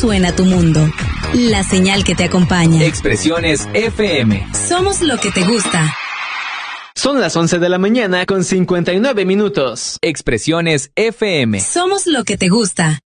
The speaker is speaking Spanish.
suena tu mundo. La señal que te acompaña. Expresiones FM. Somos lo que te gusta. Son las 11 de la mañana con 59 minutos. Expresiones FM. Somos lo que te gusta.